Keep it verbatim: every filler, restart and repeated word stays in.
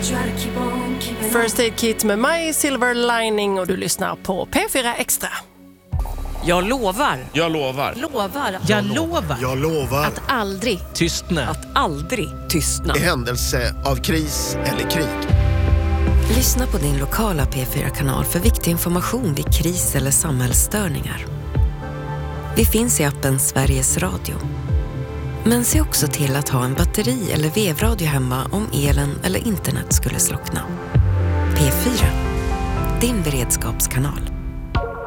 First Aid Kit med My Silver Lining och du lyssnar på P fyra Extra. Jag lovar. Jag lovar. Lovar. Jag lovar. Jag lovar. Att aldrig Tystna. Att aldrig tystna. I händelse av kris eller krig. Lyssna på din lokala P fyra-kanal för viktig information vid kris eller samhällsstörningar. Vi finns i appen Sveriges Radio. Men se också till att ha en batteri- eller vevradio hemma om elen eller internet skulle slockna. P fyra, din beredskapskanal.